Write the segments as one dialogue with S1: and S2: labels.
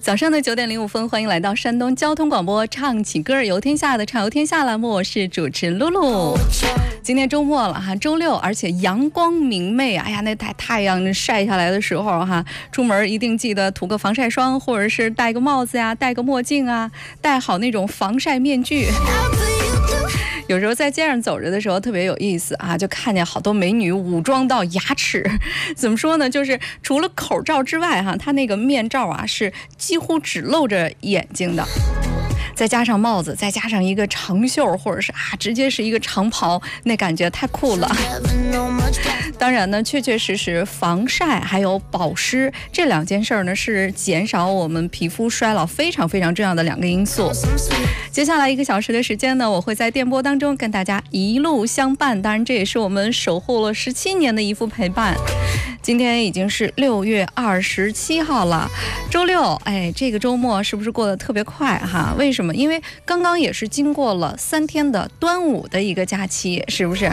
S1: 早上的9点05分，欢迎来到山东交通广播唱起歌游天下的唱游天下栏目，我是主持露露。今天周末了哈，周六，而且阳光明媚，哎呀，那太阳晒下来的时候哈，出门一定记得涂个防晒霜，或者是戴个帽子呀，戴个墨镜啊，戴好那种防晒面具。有时候在街上走着的时候特别有意思啊，就看见好多美女武装到牙齿，怎么说呢，就是除了口罩之外哈，她那个面罩啊是几乎只露着眼睛的，再加上帽子，再加上一个长袖，或者是直接是一个长袍，那感觉太酷了。当然呢，确确实实防晒还有保湿这两件事呢，是减少我们皮肤衰老非常非常重要的两个因素。接下来1个小时的时间呢，我会在电波当中跟大家一路相伴，当然这也是我们守护了17年的一副陪伴。今天已经是6月27号了，周六，哎，这个周末是不是过得特别快哈？为什么？因为刚刚也是经过了3天的端午的一个假期，是不是？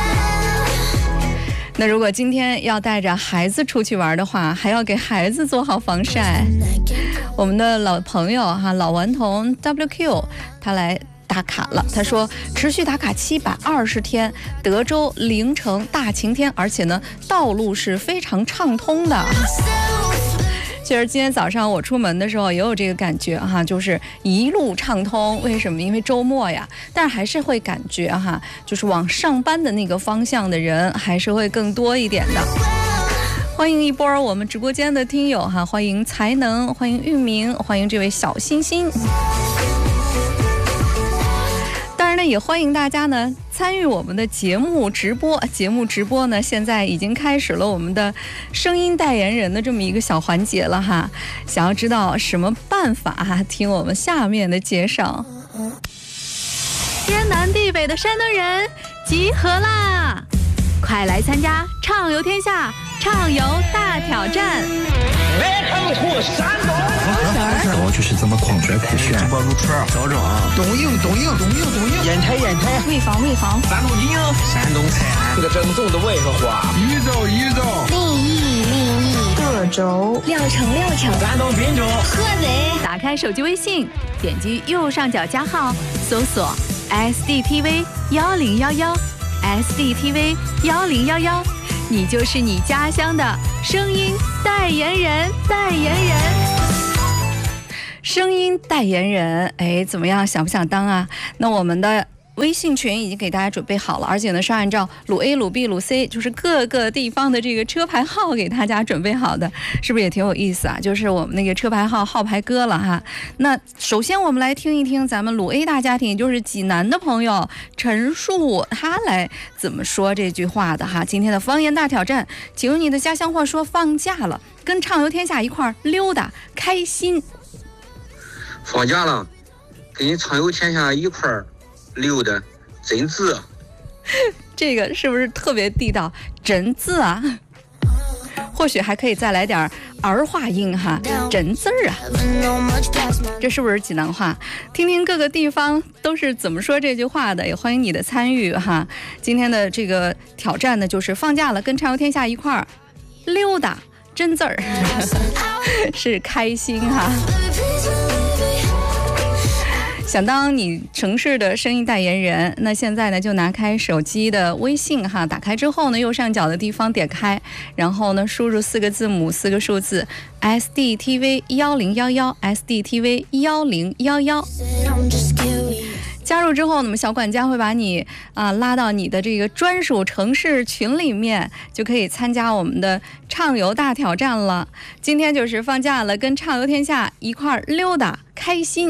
S1: 那如果今天要带着孩子出去玩的话，还要给孩子做好防晒。我们的老朋友哈，老顽童 WQ 他来打卡了，他说持续打卡720天，德州凌晨大晴天，而且呢道路是非常畅通的。其实今天早上我出门的时候也有这个感觉哈，就是一路畅通。为什么？因为周末呀，但是还是会感觉哈，就是往上班的那个方向的人还是会更多一点的。欢迎一波我们直播间的听友哈，欢迎才能，欢迎玉明，欢迎这位小星星。当然呢，也欢迎大家呢参与我们的节目直播。节目直播呢，现在已经开始了我们的声音代言人的这么一个小环节了哈。想要知道什么办法哈，听我们下面的介绍。天南地北的山东人集合啦！快来参加畅游天下畅游大挑战。
S2: Welcome to 山东。
S3: 我就是这么狂拽酷炫，直播撸串，找找啊，
S2: 东营，烟台，
S1: 潍坊，
S2: 山东济阳，
S3: 山东泰安，
S2: 这个郑重的为何话？
S3: 禹州，
S4: 利益，
S5: 鄂州，
S4: 聊城，
S2: 山东滨州，
S4: 菏泽。
S1: 打开手机微信，点击右上角加号，搜索 SDTV 1011 SDTV 1011，你就是你家乡的声音代言人。声音代言人，哎，怎么样？想不想当啊？那我们的微信群已经给大家准备好了，而且呢是按照鲁 A、鲁 B、鲁 C， 就是各个地方的这个车牌号给大家准备好的，是不是也挺有意思啊？就是我们那个车牌号牌歌了哈。那首先我们来听一听咱们鲁 A 大家庭，也就是济南的朋友陈树，他来怎么说这句话的哈。今天的方言大挑战，请用你的家乡话说放假了，跟畅游天下一块溜达开心。
S6: 放假了，跟你畅游天下一块溜达，真字。
S1: 这个是不是特别地道？真字啊！或许还可以再来点儿化音哈，真字啊！这是不是济南话？听听各个地方都是怎么说这句话的，也欢迎你的参与哈。今天的这个挑战呢，就是放假了，跟畅游天下一块溜达，真字儿是开心哈。想当你城市的声音代言人，那现在呢就拿开手机的微信哈，打开之后呢，右上角的地方点开，然后呢输入4个字母4个数字 SDTV 1011 SDTV 1011。加入之后，那么小管家会把你拉到你的这个专属城市群里面，就可以参加我们的畅游大挑战了。今天就是放假了，跟畅游天下一块溜达开心。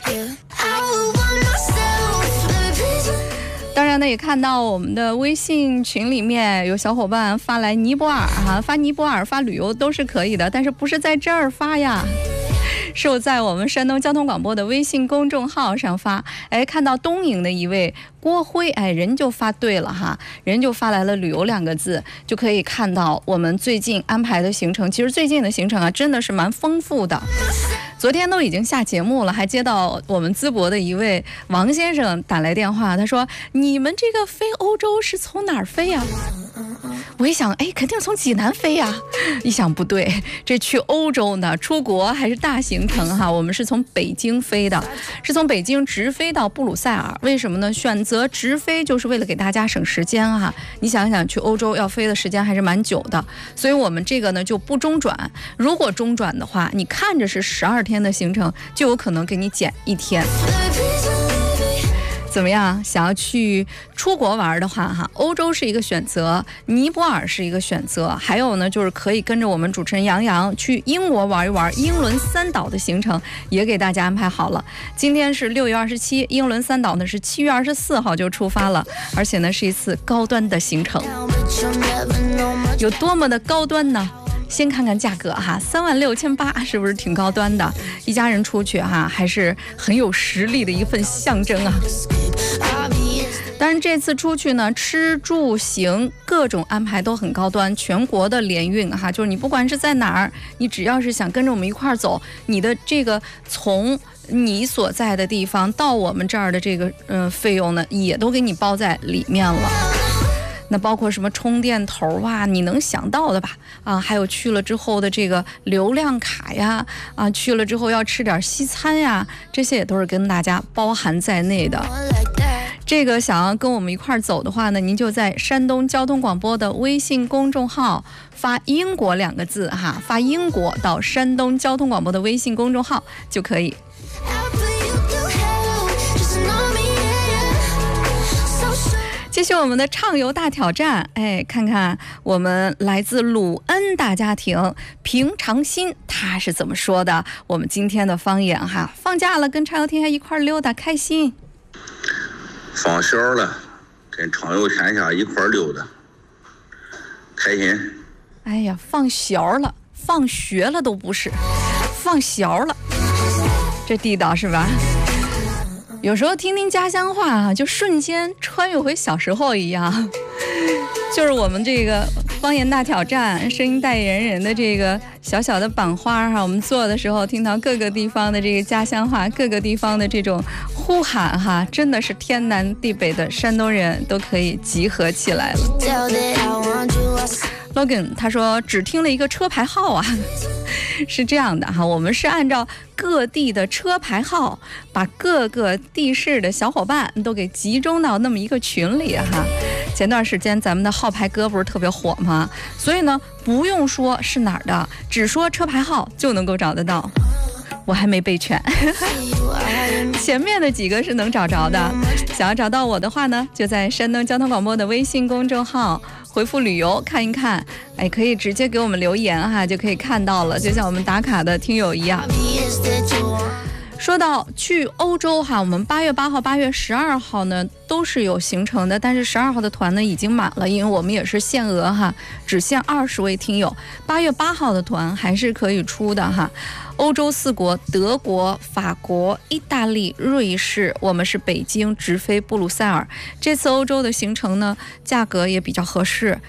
S1: 当然呢，也看到我们的微信群里面有小伙伴发来尼泊尔哈，发尼泊尔发旅游都是可以的，但是不是在这儿发呀？是我在我们山东交通广播的微信公众号上发，哎，看到东营的一位郭辉，哎，人就发对了哈，人就发来了旅游2个字，就可以看到我们最近安排的行程。其实最近的行程啊，真的是蛮丰富的。昨天都已经下节目了，还接到我们淄博的一位王先生打来电话，他说：“你们这个飞欧洲是从哪儿飞呀？” 我一想，肯定从济南飞呀。一想不对，这去欧洲呢，出国还是大行程哈。我们是从北京飞的，是从北京直飞到布鲁塞尔。为什么呢？选择直飞就是为了给大家省时间哈。你想想，去欧洲要飞的时间还是蛮久的，所以我们这个呢就不中转。如果中转的话，你看着是12天的行程，就有可能给你减1天。怎么样？想要去出国玩的话哈，欧洲是一个选择，尼泊尔是一个选择，还有呢就是可以跟着我们主持人杨洋去英国玩一玩，英伦3岛的行程也给大家安排好了。今天是6月27，英伦3岛呢是7月24号就出发了，而且呢是一次高端的行程。有多么的高端呢？先看看价格哈，36800是不是挺高端的？一家人出去哈，还是很有实力的一份象征啊。当然这次出去呢，吃住行各种安排都很高端，全国的联运哈，就是你不管是在哪儿，你只要是想跟着我们一块儿走，你的这个从你所在的地方到我们这儿的这个费用呢，也都给你包在里面了。那包括什么充电头啊，你能想到的吧？还有去了之后的这个流量卡呀，去了之后要吃点西餐呀，这些也都是跟大家包含在内的。这个想要跟我们一块儿走的话呢，您就在山东交通广播的微信公众号发英国2个字哈，发英国到山东交通广播的微信公众号就可以。继续我们的畅游大挑战，看看我们来自鲁恩大家庭平常心他是怎么说的。我们今天的方言哈，放假了跟畅游天下一块溜达开心。
S6: 放学了跟畅游天下一块溜达开心。
S1: 哎呀，放学了，放学了都不是，放学了，这地道是吧？有时候听听家乡话啊，就瞬间穿越回小时候一样。就是我们这个方言大挑战声音代言人的这个小小的版花哈，我们做的时候听到各个地方的这个家乡话，各个地方的这种呼喊哈，真的是天南地北的山东人都可以集合起来了。Logan 他说只听了一个车牌号啊，是这样的哈，我们是按照各地的车牌号，把各个地市的小伙伴都给集中到那么一个群里哈。前段时间咱们的号牌歌不是特别火吗？所以呢，不用说是哪儿的，只说车牌号就能够找得到。我还没背全，前面的几个是能找着的。想要找到我的话呢，就在山东交通广播的微信公众号回复旅游看一看，可以直接给我们留言哈，就可以看到了，就像我们打卡的听友一样。说到去欧洲哈，我们8月8号、8月12号呢都是有行程的，但是12号的团呢已经满了，因为我们也是限额哈，只限20位听友。8月8号的团还是可以出的哈。欧洲4国，德国、法国、意大利、瑞士，我们是北京直飞布鲁塞尔。这次欧洲的行程呢，价格也比较合适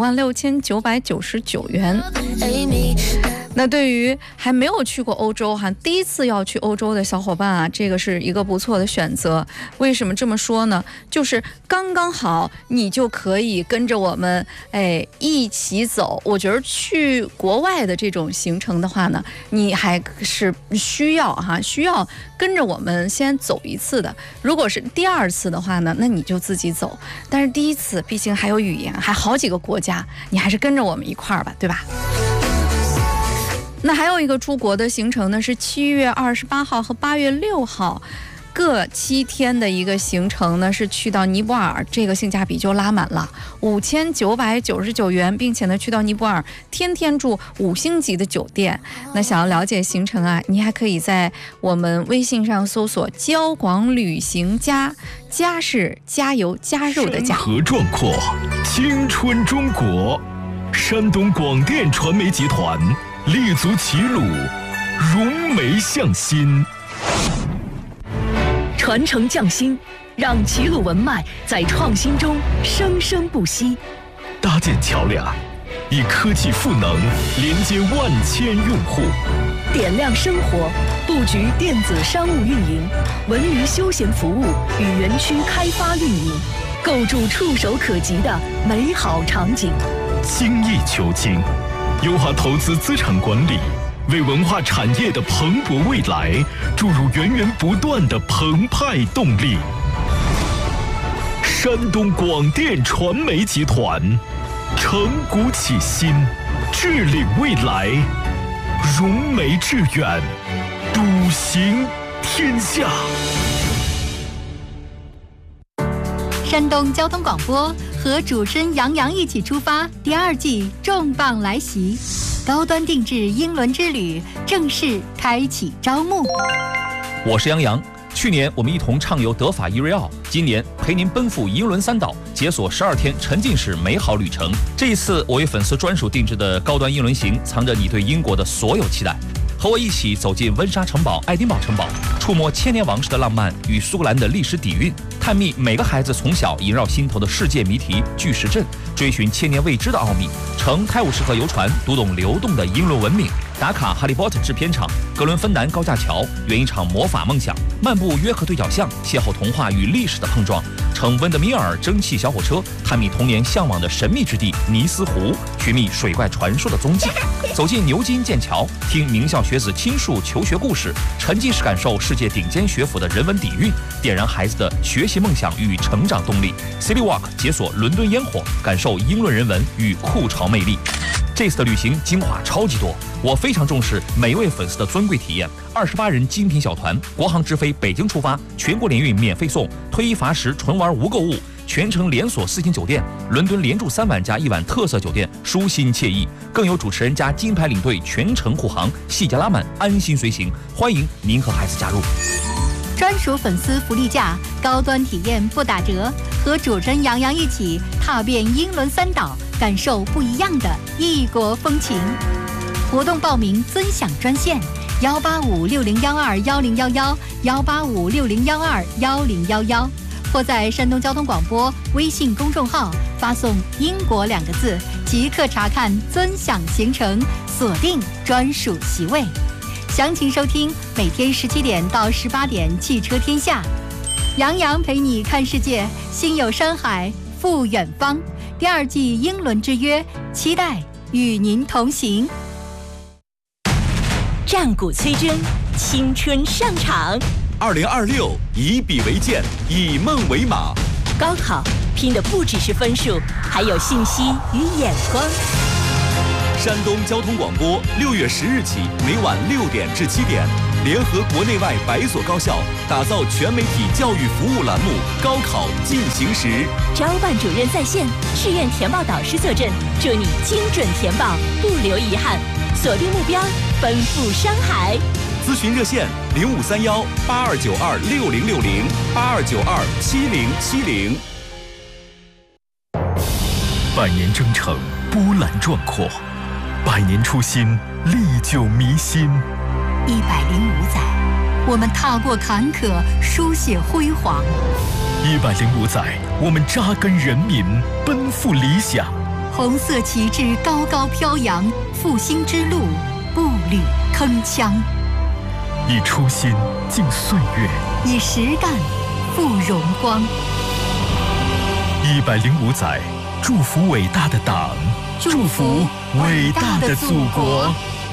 S1: ，26999元。那对于还没有去过欧洲哈，第一次要去欧洲的小伙伴啊，这个是一个不错的选择。为什么这么说呢？就是刚刚好，你就可以跟着我们一起走。我觉得去国外的这种行程的话呢，你还是需要跟着我们先走一次的。如果是第2次的话呢，那你就自己走。但是第1次毕竟还有语言，还好几个国家，你还是跟着我们一块儿吧，对吧？那还有一个出国的行程呢，是7月28号和8月6号各7天的一个行程呢，是去到尼泊尔，这个性价比就拉满了，5999元，并且呢去到尼泊尔天天住5星级的酒店。那想要了解行程啊，你还可以在我们微信上搜索交广旅行家，加是加油加入的加。
S5: 山河壮阔，青春中国，山东广电传媒集团立足齐鲁，融媒向心，
S7: 传承匠心，让齐鲁文脉在创新中生生不息。
S5: 搭建桥梁，以科技赋能连接万千用户。
S7: 点亮生活，布局电子商务运营、文娱休闲服务与园区开发运营， 构筑触手可及的美好场景。
S5: 精益求精，优化投资资产管理，为文化产业的蓬勃未来注入源源不断的澎湃动力。山东广电传媒集团，承股启新，治理未来，融媒致远，笃行天下。
S8: 山东交通广播和主持人杨洋一起出发，第2季重磅来袭，高端定制英伦之旅正式开启招募。
S9: 我是杨洋，去年我们一同畅游德法伊瑞奥，今年陪您奔赴英伦3岛，解锁12天沉浸式美好旅程。这一次我为粉丝专属定制的高端英伦行，藏着你对英国的所有期待。和我一起走进温莎城堡、爱丁堡城堡，触摸千年王室的浪漫与苏格兰的历史底蕴，探秘每个孩子从小萦绕心头的世界谜题巨石阵，追寻千年未知的奥秘，乘泰晤士河游船读懂流动的英伦文明，打卡哈利波特制片厂、格伦芬南高架桥，圆一场魔法梦想，漫步约克对角巷，邂逅童话与历史的碰撞，乘温德米尔蒸汽小火车，探秘童年向往的神秘之地尼斯湖，寻觅水怪传说的踪迹，走进牛津剑桥，听名校学子倾述求学故事，沉浸式感受世界顶尖学府的人文底蕴，点燃孩子的学习梦想与成长动力。City Walk 解锁伦敦烟火，感受英伦人文与酷潮魅力。这次的旅行精华超级多，我非常重视每位粉丝的尊贵体验。28人精品小团，国航直飞北京出发，全国联运免费送，推一罚10，纯玩无购物，全程连锁4星酒店，伦敦连住3晚加1晚特色酒店，舒心惬意。更有主持人加金牌领队全程护航，细节拉满，安心随行。欢迎您和孩子加入。
S8: 专属粉丝福利价，高端体验不打折，和主持人杨洋一起踏遍英伦3岛，感受不一样的异国风情。活动报名尊享专线18560121011，18560121011，或在山东交通广播微信公众号发送“英国”2个字，即刻查看尊享行程，锁定专属席位。详情收听每天17点到18点《汽车天下》，杨洋陪你看世界，心有山海赴远方。第2季英伦之约，期待与您同行。
S7: 战鼓催征，青春上场。
S10: 2026以笔为鉴，以梦为马。
S7: 高考拼的不只是分数，还有信息与眼光。
S10: 山东交通广播6月10日起，每晚6点至7点，联合国内外100所高校，打造全媒体教育服务栏目《高考进行时》。
S7: 招办主任在线，志愿填报导师坐镇，祝你精准填报，不留遗憾。锁定目标，奔赴山海。
S10: 咨询热线：8291-8292-6060，8292-7070。
S5: 100年征程，波澜壮阔；100年初心，历久弥新。
S8: 105载，我们踏过坎坷，书写辉煌。
S5: 105载，我们扎根人民，奔赴理想。
S8: 红色旗帜高高飘扬，复兴之路步履铿锵。
S5: 以初心敬岁月，
S8: 以实干赴荣光。
S5: 105载，祝福伟大的党，祝福伟大的祖国。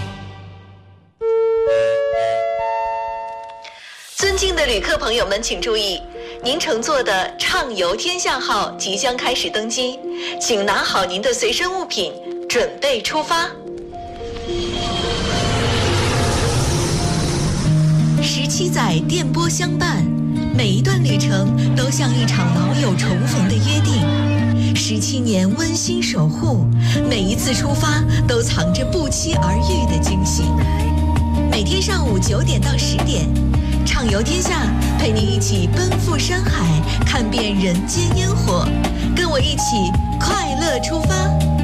S11: 尊敬的旅客朋友们，请注意，您乘坐的畅游天下号即将开始登机，请拿好您的随身物品，准备出发。17载电波相伴，每一段旅程都像一场老友重逢的约定。17年温馨守护，每一次出发都藏着不期而遇的惊喜。每天上午9点到10点，畅游天下，陪您一起奔赴山海，看遍人间烟火，跟我一起快乐出发。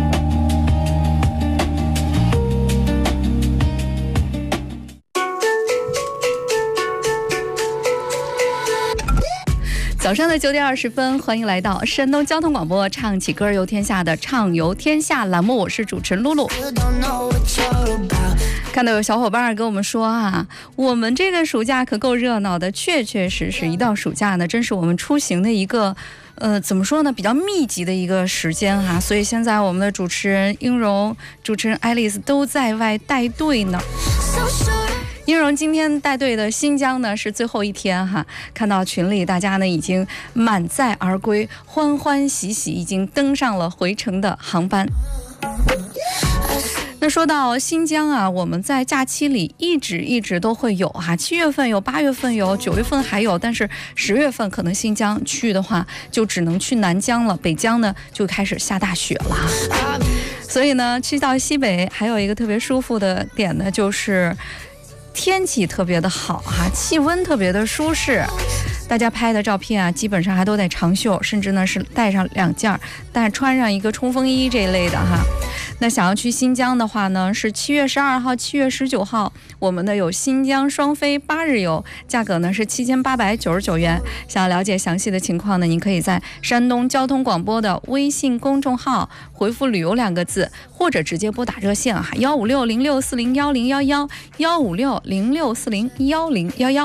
S1: 早上的9点20分，欢迎来到山东交通广播唱起歌游天下的畅游天下栏目，我是主持人露露。 看到有小伙伴跟我们说啊，我们这个暑假可够热闹的，确确实实一到暑假呢，真是我们出行的一个怎么说呢，比较密集的一个时间哈。所以现在我们的主持人英荣、主持人爱丽丝都在外带队呢。英荣今天带队的新疆呢是最后一天哈，看到群里大家呢已经满载而归，欢欢喜喜，已经登上了回程的航班。那说到新疆啊，我们在假期里一直都会有哈，7月份有，8月份有，9月份还有，但是10月份可能新疆去的话就只能去南疆了，北疆呢就开始下大雪了。所以呢，去到西北还有一个特别舒服的点呢，就是天气特别的好哈，气温特别的舒适。大家拍的照片啊，基本上还都得长袖，甚至呢是带上2件，但穿上一个冲锋衣这类的哈。那想要去新疆的话呢，是7月12号、7月19号，我们的有新疆双飞8日游，价格呢是7899元。想要了解详细的情况呢，您可以在山东交通广播的微信公众号回复旅游2个字，或者直接拨打热线哈，15606401011 15606401011。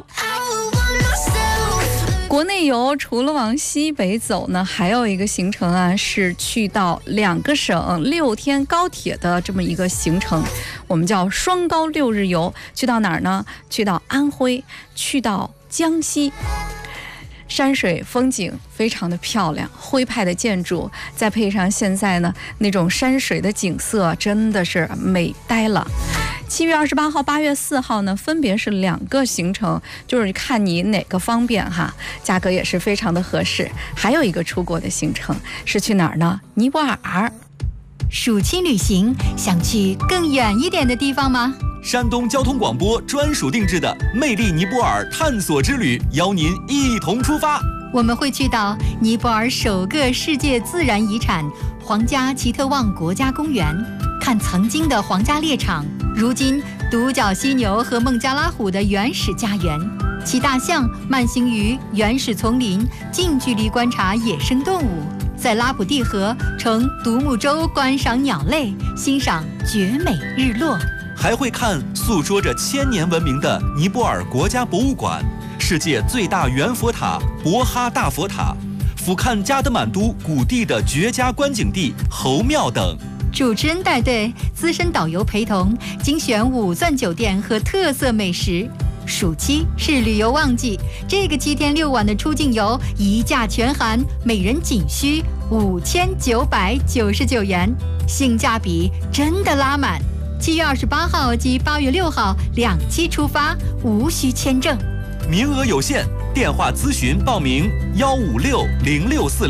S1: 国内游除了往西北走呢，还有一个行程啊，是去到2个省6天高铁的这么一个行程，我们叫双高6日游。去到哪儿呢？去到安徽，去到江西。山水风景非常的漂亮，徽派的建筑，再配上现在呢那种山水的景色，真的是美呆了。7月28号、8月4号呢，分别是2个行程，就是看你哪个方便哈，价格也是非常的合适。还有一个出国的行程是去哪儿呢？尼泊尔。
S8: 暑期旅行，想去更远一点的地方吗？
S10: 山东交通广播专属定制的魅力尼泊尔探索之旅，邀您一同出发。
S8: 我们会去到尼泊尔首个世界自然遗产皇家奇特旺国家公园，看曾经的皇家猎场，如今独角犀牛和孟加拉虎的原始家园，骑大象慢行于原始丛林，近距离观察野生动物，在拉卜蒂河乘独木舟观赏鸟类，欣赏绝美日落。
S10: 还会看诉说着1000年文明的尼泊尔国家博物馆，世界最大圆佛塔博哈大佛塔，俯瞰加德满都谷地的绝佳观景地侯庙等。
S8: 主持人带队，资深导游陪同，精选5钻酒店和特色美食。暑期是旅游旺季，这个7天6晚的出境游一价全含，每人仅需5999元，性价比真的拉满。7月28号及8月6号2期出发，无需签证，
S10: 名额有限，电话咨询报名1560640